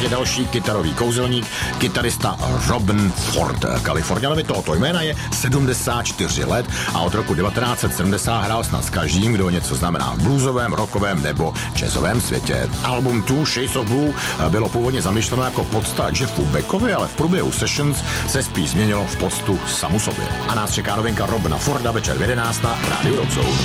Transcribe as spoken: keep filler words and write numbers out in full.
řadě další kytarový kouzelník, kytarista Robben Ford. Kaliforňanovi tohoto jména je sedmdesát čtyři let a od roku devatenáct set sedmdesát hrál snad s každým, kdo něco znamená v bluesovém, rockovém nebo jazzovém světě. Album Two Shades of Blue bylo původně zamýšleno jako podsta Jeffu Beckovi, ale v průběhu sessions se spíš změnilo v poctu samu sobě. A nás čeká novinka Robbena Forda večer v jedenáct na Rádiu Rock Zone.